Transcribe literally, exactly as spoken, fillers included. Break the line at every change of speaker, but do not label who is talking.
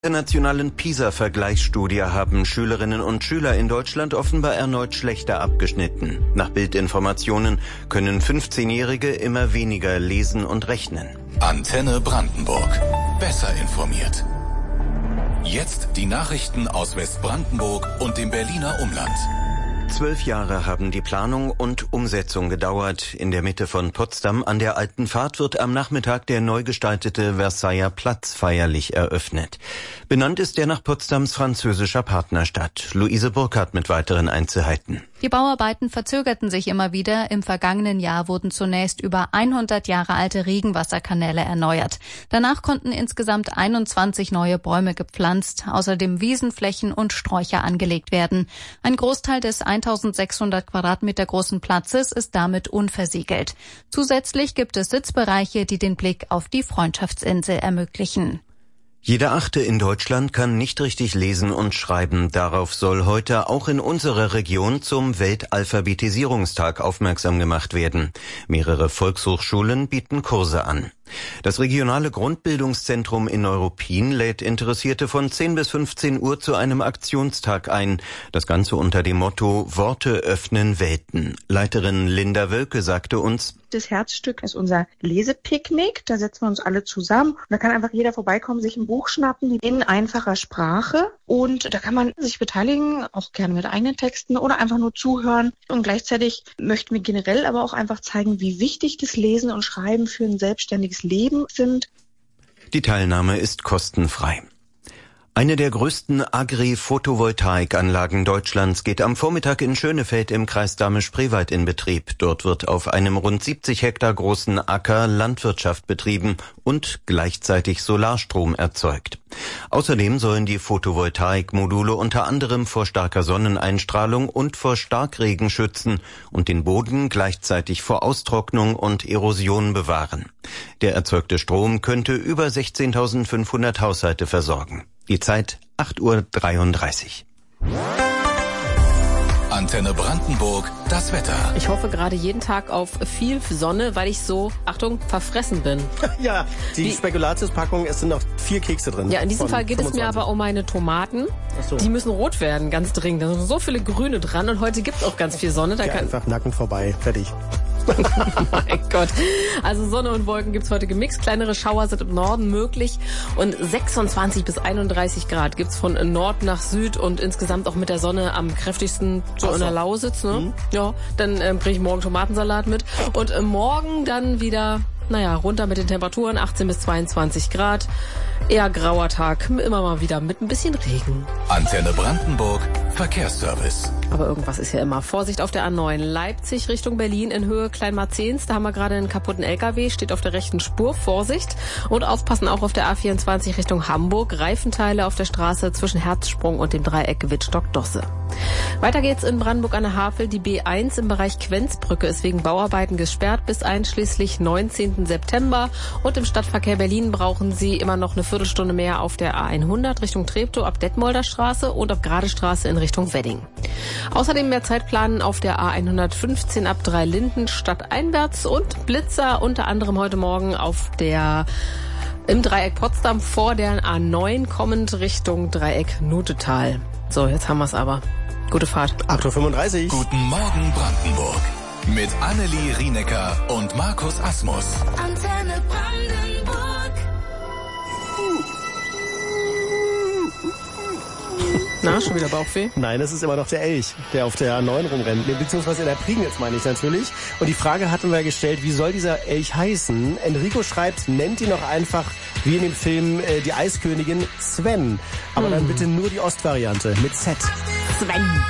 internationalen PISA-Vergleichsstudie haben Schülerinnen und Schüler in Deutschland offenbar erneut schlechter abgeschnitten. Nach Bildinformationen können fünfzehnjährige immer weniger lesen und rechnen.
Antenne Brandenburg. Besser informiert. Jetzt die Nachrichten aus Westbrandenburg und dem Berliner Umland.
Zwölf Jahre haben die Planung und Umsetzung gedauert. In der Mitte von Potsdam an der Alten Fahrt wird am Nachmittag der neu gestaltete Versailler Platz feierlich eröffnet. Benannt ist er nach Potsdams französischer Partnerstadt. Luise Burkhardt mit weiteren Einzelheiten.
Die Bauarbeiten verzögerten sich immer wieder. Im vergangenen Jahr wurden zunächst über hundert Jahre alte Regenwasserkanäle erneuert. Danach konnten insgesamt einundzwanzig neue Bäume gepflanzt, außerdem Wiesenflächen und Sträucher angelegt werden. Ein Großteil des eintausendsechshundert Quadratmeter großen Platzes ist damit unversiegelt. Zusätzlich gibt es Sitzbereiche, die den Blick auf die Freundschaftsinsel ermöglichen.
Jeder Achte in Deutschland kann nicht richtig lesen und schreiben. Darauf soll heute auch in unserer Region zum Weltalphabetisierungstag aufmerksam gemacht werden. Mehrere Volkshochschulen bieten Kurse an. Das regionale Grundbildungszentrum in Neuruppin lädt Interessierte von zehn bis fünfzehn Uhr zu einem Aktionstag ein. Das Ganze unter dem Motto Worte öffnen Welten. Leiterin Linda Wölke sagte uns:
Das Herzstück ist unser Lesepicknick. Da setzen wir uns alle zusammen. Und da kann einfach jeder vorbeikommen, sich ein Buch schnappen in einfacher Sprache. Und da kann man sich beteiligen, auch gerne mit eigenen Texten oder einfach nur zuhören. Und gleichzeitig möchten wir generell aber auch einfach zeigen, wie wichtig das Lesen und Schreiben für ein selbstständiges Leben sind.
Die Teilnahme ist kostenfrei. Eine der größten Agri-Photovoltaikanlagen Deutschlands geht am Vormittag in Schönefeld im Kreis Dahme-Spreewald in Betrieb. Dort wird auf einem rund siebzig Hektar großen Acker Landwirtschaft betrieben und gleichzeitig Solarstrom erzeugt. Außerdem sollen die Photovoltaikmodule unter anderem vor starker Sonneneinstrahlung und vor Starkregen schützen und den Boden gleichzeitig vor Austrocknung und Erosion bewahren. Der erzeugte Strom könnte über sechzehntausendfünfhundert Haushalte versorgen. Die Zeit acht Uhr dreiunddreißig.
Antenne Brandenburg, das Wetter.
Ich hoffe gerade jeden Tag auf viel Sonne, weil ich so, Achtung, verfressen bin.
Ja, die, die Spekulatius-Packung, es sind noch vier Kekse drin.
Ja, in diesem Fall geht fünfundzwanzig. Es mir aber um meine Tomaten. Ach so. Die müssen rot werden, ganz dringend. Da sind so viele Grüne dran und heute gibt es auch ganz viel Sonne. Da
ja,
kann
einfach Nacken vorbei, fertig.
Mein Gott. Also Sonne und Wolken gibt's heute gemixt. Kleinere Schauer sind im Norden möglich. Und sechsundzwanzig bis einunddreißig Grad gibt's von Nord nach Süd und insgesamt auch mit der Sonne am kräftigsten so, so. in der Lausitz. Ne? Mhm. Ja, dann ähm, bringe ich morgen Tomatensalat mit. Und äh, morgen dann wieder, naja, runter mit den Temperaturen, achtzehn bis zweiundzwanzig Grad. Eher grauer Tag, immer mal wieder mit ein bisschen Regen.
Antenne Brandenburg, Verkehrsservice.
Aber irgendwas ist ja immer. Vorsicht auf der A neun. Leipzig Richtung Berlin in Höhe Kleinmarzens. Da haben wir gerade einen kaputten L K W, steht auf der rechten Spur. Vorsicht. Und aufpassen auch auf der A vierundzwanzig Richtung Hamburg. Reifenteile auf der Straße zwischen Herzsprung und dem Dreieck Wittstock-Dosse. Weiter geht's in Brandenburg an der Havel. Die B eins im Bereich Quenzbrücke ist wegen Bauarbeiten gesperrt bis einschließlich neunzehnten September. Und im Stadtverkehr Berlin brauchen Sie immer noch eine Viertelstunde mehr auf der A hundert Richtung Treptow ab Detmolder Straße und ab Gradestraße in Richtung Wedding. Außerdem mehr Zeitplanen auf der A hundertfünfzehn ab Dreilinden stadteinwärts und Blitzer unter anderem heute Morgen auf der im Dreieck Potsdam vor der A neun kommend Richtung Dreieck Nutetal. So, jetzt haben wir es aber. Gute Fahrt.
acht Uhr fünfunddreißig.
Guten Morgen Brandenburg. Mit Annelie Rienecker und Markus Asmus.
Antenne Brandenburg.
Na, schon wieder Bauchweh?
Nein, das ist immer noch der Elch, der auf der A neun rumrennt. Beziehungsweise in der Prignitz meine ich natürlich. Und die Frage hatten wir gestellt, wie soll dieser Elch heißen? Enrico schreibt, nennt ihn doch einfach, wie in dem Film äh, Die Eiskönigin, Sven. Aber hm. dann bitte nur die Ostvariante mit Z.
Sven.